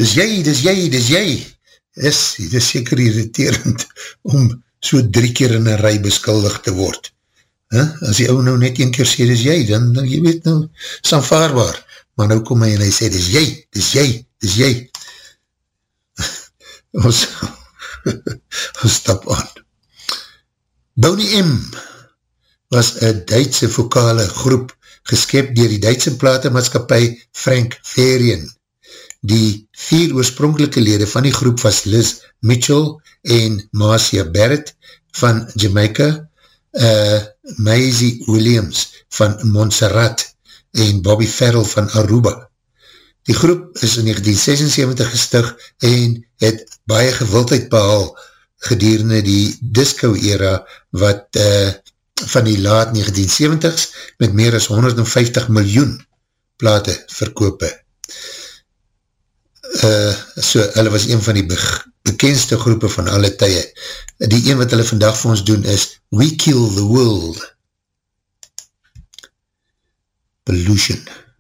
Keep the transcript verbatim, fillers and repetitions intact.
dis jy, dis jy, dis jy, is, dis seker irriterend, om so drie keer in een rij beskuldig te word. Huh? As die ou nou net een keer sê, dis jy, dan, dan jy weet nou, is aanvaarbaar, maar nou kom hy en hy sê, dis jy, dis jy, dis jy. ons, ons stap aan. Boney M was een Duitse vokale groep geskep dier die Duitse platemaatskapie Frank Farian. Die vier oorspronkelike lede van die groep was Liz Mitchell en Marcia Barrett van Jamaica, uh, Maisie Williams van Montserrat en Bobby Farrell van Aruba. Die groep is in negentien sesensewentig gestig en het baie gewildheid behaal gedurende die disco-era wat uh, van die laat negentien seventig's met meer as honderdvyftig miljoen plate verkope. Uh, so, hulle was een van die be- bekendste groepe van alle tye. Die een wat hulle vandag vir ons doen is We Kill the World. Pollution.